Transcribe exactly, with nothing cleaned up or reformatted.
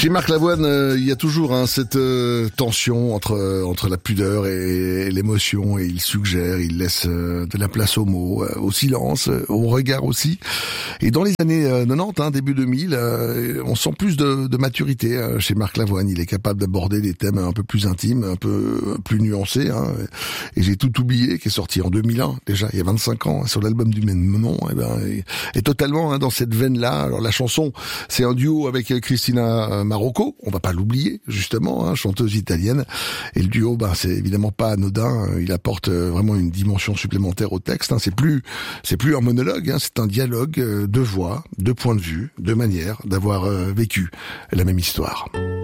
Chez Marc Lavoine, euh, il y a toujours hein, cette euh, tension entre euh, entre la pudeur et, et l'émotion, et il suggère, il laisse euh, de la place aux mots, euh, au silence, euh, au regard aussi. Et dans les années euh, quatre-vingt-dix, hein, début deux mille, euh, on sent plus de, de maturité euh, chez Marc Lavoine. Il est capable d'aborder des thèmes un peu plus intimes, un peu plus nuancés. Hein. Et j'ai tout oublié, qui est sorti en deux mille un, déjà, il y a vingt-cinq ans, hein, sur l'album du même nom. Et ben, et, et totalement hein, dans cette veine-là. Alors la chanson, c'est un duo avec Christina Marocco, on va pas l'oublier, justement, hein, chanteuse italienne. Et le duo, ben, c'est évidemment pas anodin. Il apporte vraiment une dimension supplémentaire au texte. Hein. C'est plus, c'est plus un monologue, hein, c'est un dialogue de voix, de points de vue, de manière d'avoir euh, vécu la même histoire.